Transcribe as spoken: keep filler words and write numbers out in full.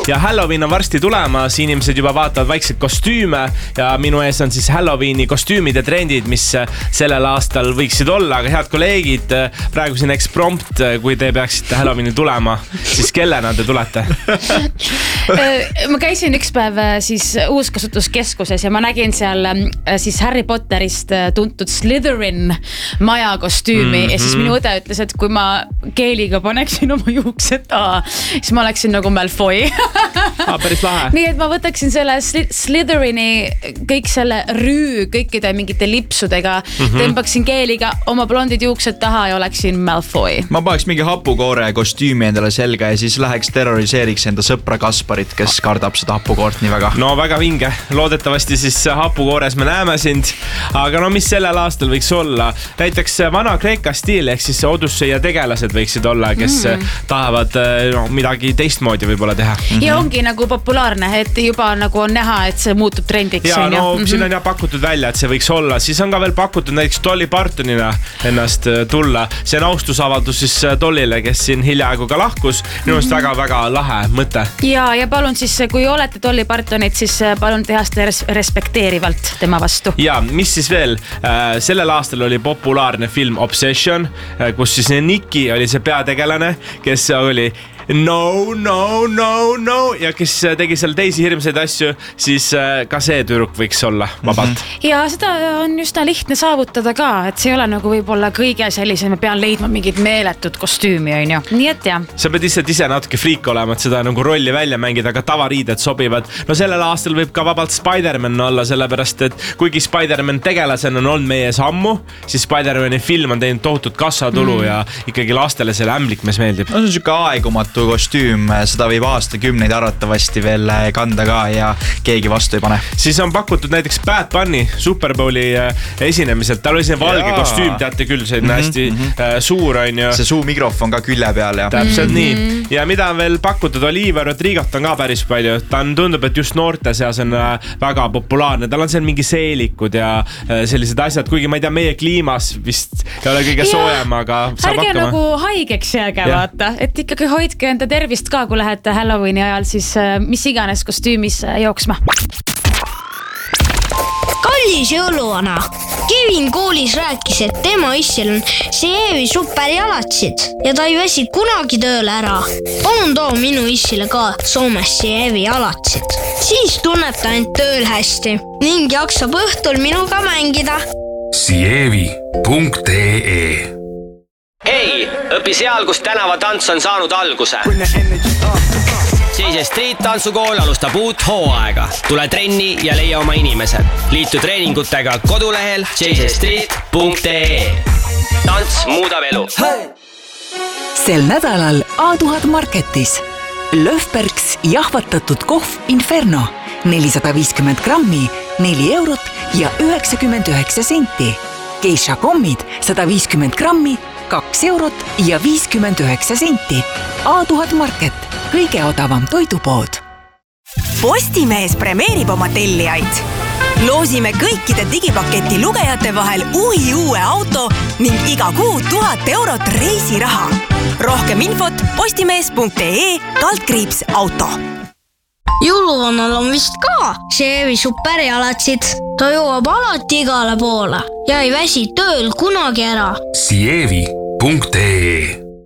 ja Halloween on varsti tulemas, inimesed juba vaatavad vaikseid kostüüme ja minu ees on siis Halloweeni kostüümide trendid, mis sellel aastal võiksid olla, aga head kolleegid, praegu siin eksprompt, kui te peaksite Halloweeni tulema, siis kellena te tulete? Ma käisin üks päev siis uuskasutuskeskuses ja ma nägin seal siis Harry Potterist tuntud Slytherin maja kostüümi mm-hmm. ja siis minu õde ütles, et kui ma keeliga paneksin oma juuksed taha, siis ma oleksin nagu Malfoy. ah, päris lahe. Nii et ma võtaksin selle Slytherini kõik selle rüü kõikide mingite lipsudega, mm-hmm. tõmbaksin keeliga oma blondid juuksed taha ja oleksin Malfoy. Ma paneks mingi hapukoore kostüümi endale selga ja siis läheks terroriseeriks enda sõpra Kasparit, kes kardab seda hapukoort nii väga. No väga vinge, loodetavasti siis hapukoores me näeme sind, aga no mis sellel aastal võiks olla? Näiteks vana Kreeka stiil ehk siis Odüsseia tegelased võiksid olla, kes mm. tahavad no, midagi teistmoodi võib-olla teha. Mm-hmm. Ja ongi nagu populaarne, et juba nagu on näha, et see muutub trendiks. Ja no mm-hmm. siin on jah pakutud välja, et see võiks olla. Siis on ka veel pakutud näiteks Dolly Partonina ennast tulla. See on austusavaldus siis Dollile, kes siin hiljaaegu ka lahkus. Minu arust mm-hmm. väga-väga lahe mõte. Ja, ja palun siis, kui olete Dolly Partonit, siis palun teha seda respekteerivalt tema vastu. Ja, mis siis veel? Sellel aastal oli populaarne film Obsession, kus siis Nikki oli see peategelane, kes oli no, no, no, no ja kes tegi seal teisi hirmsaid asju, siis ka see tüdruk võiks olla vabalt. Mm-hmm. Ja seda on üsna lihtne saavutada ka, et see ei ole nagu võib-olla kõige sellise, me pean leidma mingid meeletud kostüümi, on ju. Nii et jah. Sa pead lihtsalt ise natuke friik olema, et seda nagu rolli välja mängida, aga tavariided sobivad. No sellel aastal võib ka vabalt Spider-Man olla, sellepärast, et kuigi Spider-Man tegelasena on olnud meie sammu, siis Spider-Mani film on teinud tohutut kassatulu mm. ja ikkagi lastele selle ämblikmes meeldib. No see on siuke aegumatu kostüüm, seda võib aastakümneid arvatavasti veel kanda ka ja keegi vastu ei pane. Siis on pakutud näiteks Bad Bunny Super Bowli esinemiselt, tal oli see valge Jaa. kostüüm, teate küll, see on mm-hmm, hästi mm-hmm. suur on ju. See suu mikrofon ka külje peal ja. Täpselt mm-hmm. nii. Ja mida on veel pakutud, Olivia Rodrigot on ka päris palju, ta on tundub, et just noorte seas on väga populaarne, tal on seal mingi seelikud ja sellised asjad, kuigi ma ei tea, meie kliimas vist ei ole kõige soojem, aga saab ärge hakkama. Nagu haigeks jääge ja. Vaata, et ikkagi hoidke enda tervist ka, kui lähete Halloweeni ajal, siis mis iganes kostüümis jooksma. Kallis jõuluvana, Kevin koolis rääkis, et tema issil on Sievi superjalatsid ja ta ei väsi kunagi tööle ära. Palun too minu issile ka Soomes Sievi jalatsid. Siis tunneb ta end tööl hästi ning jaksab õhtul minuga mängida. Sievi punkt ee Hei, õpi seal, kus tänavatants on saanud alguse. Seise Street tantsukool alustab uut hooaega. Tule trenni ja leia oma inimesed. Liitu treeningutega kodulehel seise street punkt ee. Tants muudab elu. Sel nädalal A tuhat Marketis. Löfbergs jahvatatud kohv Inferno. nelisada viiskümmend grammi, neli eurot ja üheksakümmend üheksa senti. Geisha kommid sada viiskümmend grammi, kaks eurot ja viiskümmend üheksa senti. A tuhat Market, kõige odavam toidupood. Postimees premeerib oma tellijaid. Loosime kõikide digipaketi lugejate vahel uhi uue auto ning iga kuu tuhat eurot reisiraha. Rohkem infot postimees punkt ee kaldkriips auto. Jõuluvannal on vist ka Sievi superjalatsid. Ta jõuab alati igale poole ja ei väsi tööl kunagi ära. Sievi punkt ee